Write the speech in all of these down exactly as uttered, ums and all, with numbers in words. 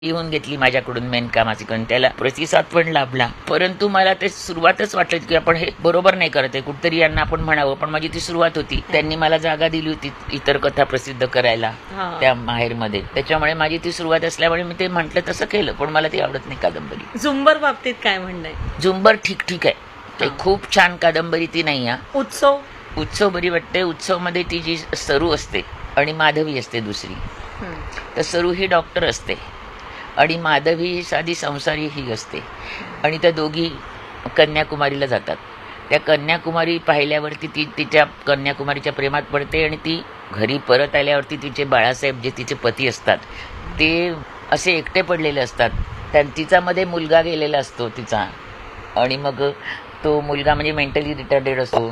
लिहून घेतली माझ्याकडून मेनका मासिकाने, त्याला प्रतिसाद पण लाभला. परंतु मला ते सुरुवातच वाटलं की आपण हे बरोबर नाही करत आहे, कुठतरी यांना आपण म्हणावं. पण माझी ती सुरुवात होती. त्यांनी मला जागा दिली होती इतर कथा प्रसिद्ध करायला त्या माहेरमध्ये. त्याच्यामुळे माझी ती सुरुवात असल्यामुळे मी ते म्हटलं तसं केलं. पण मला ती आवडत नाही कादंबरी. झुंबर बाबतीत काय म्हणणं आहे? झुंबर ठीक ठीक आहे, ते खूप छान कादंबरी ती नाही. हा उत्सव उत्सव बरी वाटते. उत्सव मध्ये ती जी सरू असते आणि माधवी असते दुसरी, तर सरू ही डॉक्टर असते आणि माधवी ही साधी संसारी ही असते. आणि त्या दोघी कन्याकुमारीला जातात. त्या कन्याकुमारी पाहिल्यावरती ती तिच्या कन्याकुमारीच्या प्रेमात पडते आणि ती घरी परत आल्यावरती तिचे बाळासाहेब जे तिचे पती असतात ते असे एकटे पडलेले असतात. त्या तिचा मध्ये मुलगा गेलेला असतो तिचा, आणि मग तो मुलगा म्हणजे मेंटली रिटार्डेड असतो,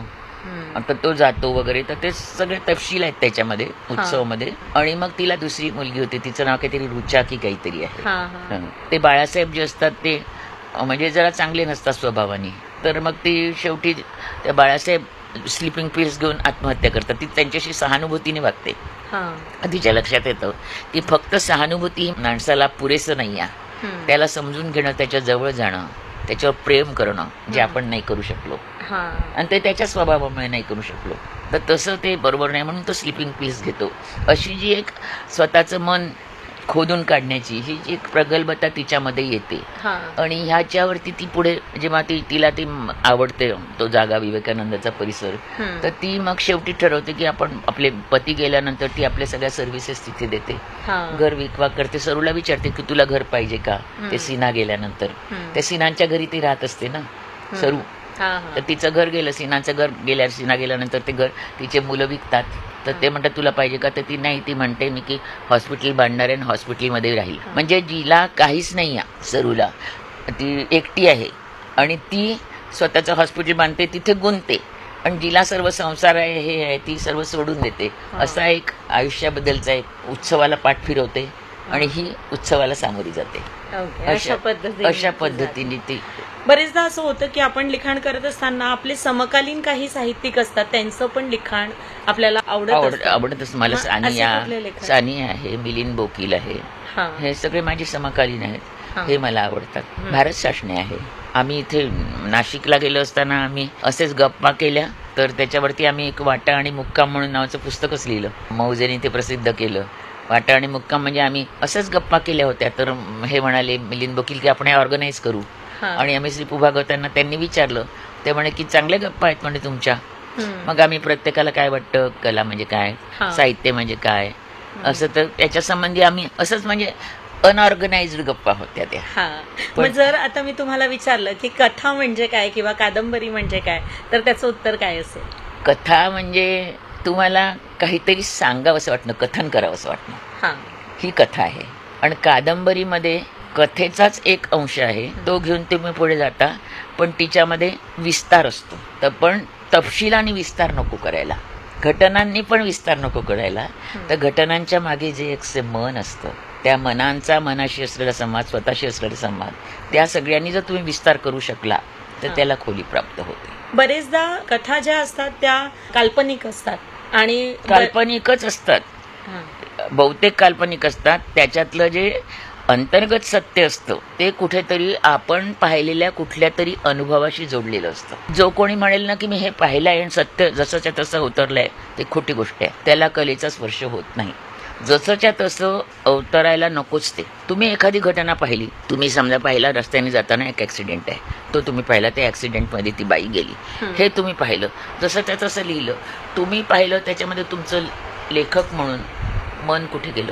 तर तो जातो वगैरे. तर ते सगळे तपशील आहेत त्याच्यामध्ये उत्सवमध्ये. आणि मग तिला दुसरी मुलगी होती, तिचं नाव काहीतरी रुचा की काहीतरी आहे. ते बाळासाहेब जे असतात ते म्हणजे जरा चांगले नसतात स्वभावाने. तर मग ती शेवटी त्या बाळासाहेब स्लिपिंग पिल्स घेऊन आत्महत्या करतात. ती त्यांच्याशी सहानुभूतीने वागते. तिच्या लक्षात येतं की फक्त सहानुभूती माणसाला पुरेसं नाही आहे, त्याला समजून घेणं, त्याच्या जवळ जाणं, त्याच्यावर प्रेम करणं जे आपण नाही करू शकलो आणि ते त्याच्या स्वभावामुळे नाही करू शकलो. तर तसं ते बरोबर नाही, म्हणून तो स्लिपिंग पिल्स घेतो. अशी जी एक स्वतःचं मन खोदून काढण्याची ही जी एक प्रगल्भता तिच्यामध्ये येते. आणि ह्याच्यावरती ती पुढे जेव्हा ती तिला ती आवडते तो जागा विवेकानंदाचा परिसर, तर ती मग शेवटी ठरवते की आपण आपले पती गेल्यानंतर ती आपल्या सगळ्या सर्व्हिसेस तिथे देते, घर विकवा करते. सरूला विचारते की तुला घर पाहिजे का, ते सिन्हा गेल्यानंतर. त्या सिन्हांच्या घरी ती राहत असते ना सरू, तर तिचं घर गेलं, सिन्हाचं घर गेल्या सिन्हा गेल्यानंतर ते घर तिचे मुलं विकतात. तर ते म्हणतात तुला पाहिजे का, तर ती नाही, ती म्हणते मी की हॉस्पिटल बांधणार आहे आणि हॉस्पिटलमध्ये राहील. म्हणजे जिला काहीच नाही आहे सरूला, ती एकटी आहे आणि ती स्वतःचं हॉस्पिटल बांधते, तिथे गुंतते. आणि जिला सर्व संसार आहे हे आहे ती सर्व सोडून देते. असा एक आयुष्याबद्दलचा एक उत्सवाला पाठ फिरवते आणि ही उत्सवाला सामोरी जाते. अशा पद्धतीने अशा पद्धतीने ती. बरेचदा असं होतं की आपण लिखाण करत असताना आपले समकालीन काही साहित्यिक असतात, त्यांचं पण लिखाण आपल्याला आवडत आवडत असतं. मला सानिया सानिया आहे, मिलिंद बोकील आहे, हे सगळे माझे समकालीन आहेत, हे मला आवडतात. भारत सासणे आहे. आम्ही इथे नाशिकला गेलो असताना आम्ही असेच गप्पा केल्या, तर त्याच्यावरती आम्ही एक वाटा आणि मुक्काम म्हणून नावाचं पुस्तकच लिहिलं. मौजेने ते प्रसिद्ध केलं. वाटा आणि मुक्काम म्हणजे आम्ही असंच गप्पा केल्या होत्या. तर हे म्हणाले मिलिंद बोकील की आपण हे ऑर्गनाईज करू. आणि आम्ही श्रीपू भागवतांना त्यांनी विचारलं, ते म्हणे की चांगल्या गप्पा आहेत म्हणजे तुमच्या. मग आम्ही प्रत्येकाला काय वाटतं, कला म्हणजे काय, साहित्य म्हणजे काय, असं तर त्याच्या संबंधी आम्ही असंच म्हणजे अनऑर्गनाइज्ड गप्पा होत्या त्या. मग जर आता मी तुम्हाला विचारलं की कथा म्हणजे काय किंवा कादंबरी म्हणजे काय, तर त्याचं उत्तर काय असेल? कथा म्हणजे तुम्हाला काहीतरी सांगावं असं वाटणं, कथन करावं असं वाटणं, ही कथा आहे. आणि कादंबरीमध्ये कथेचाच एक अंश आहे, तो घेऊन तुम्ही पुढे जाता, पण तिच्यामध्ये विस्तार असतो. तर पण तपशील आणि विस्तार नको करायला, घटनांनी पण विस्तार नको करायला. तर घटनांच्या मागे जे एक मन असतं, त्या मनांचा मनाशी असलेला संवाद, स्वतःशी असलेला संवाद, त्या सगळ्यांनी जर तुम्ही विस्तार करू शकला तर त्याला खोली प्राप्त होते. बरेचदा कथा ज्या असतात त्या काल्पनिक असतात आणि काल्पनिकच असतात, बहुतेक काल्पनिक असतात. त्याच्यातलं जे अंतर्गत सत्य असतं ते कुठेतरी आपण पाहिलेल्या कुठल्या तरी अनुभवाशी जोडलेलं असतं. जो कोणी म्हणेल ना की मी हे पाहिलं आहे आणि सत्य जसंच्या तसं उतरलंय, ते खोटी गोष्ट आहे. त्याला कलेचा स्पर्श होत नाही. जसंच्या तसं अवतरायला नकोच ते. तुम्ही एखादी घटना पाहिली, तुम्ही समजा पाहिला रस्त्याने जाताना एक ऍक्सिडेंट आहे, तो तुम्ही पाहिला, त्या ऍक्सिडेंटमध्ये ती बाई गेली, हे तुम्ही पाहिलं, जसं त्या तसं लिहिलं, तुम्ही पाहिलं. त्याच्यामध्ये तुमचं लेखक म्हणून मन कुठे गेलं,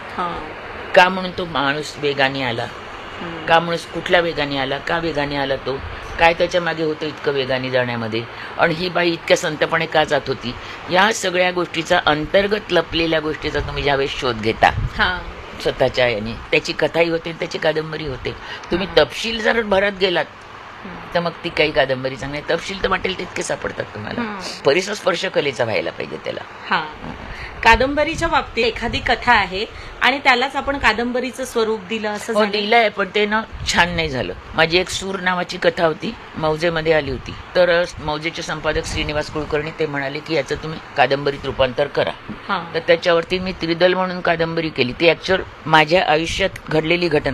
का म्हणून तो माणूस वेगाने आला, का माणूस कुठल्या वेगाने आला, का वेगाने आला, तो काय त्याच्या मागे होतं इतकं वेगाने जाण्यामध्ये, आणि ही बाई इतक्या संतपणे का जात होती, या सगळ्या गोष्टीचा, अंतर्गत लपलेल्या गोष्टीचा तुम्ही ज्यावेळेस शोध घेता स्वतःच्या याने, त्याची कथाही होते, त्याची कादंबरी होते. तुम्ही तपशील जर भरत गेलात तर मग ती काही कादंबरी चांगली. तपशील तर वाटेल तितके सापडतात तुम्हाला. परिसर स्पर्श कलेचा व्हायला पाहिजे त्याला. कादंबरीच्या बाबतीत एखादी कथा आहे आणि त्यालाच आपण कादंबरीचं स्वरूप दिलं असं हो झालं? दिलंय, पण ते ना छान नाही झालं. माझी एक सूर नावाची कथा होती, मौजेमध्ये आली होती. तर मौजेचे संपादक श्रीनिवास कुलकर्णी ते म्हणाले की याचं तुम्ही कादंबरीत रूपांतर करा. हा. तर त्याच्यावरती मी त्रिदल म्हणून कादंबरी केली. ती ऍक्च्युअल माझ्या आयुष्यात घडलेली घटना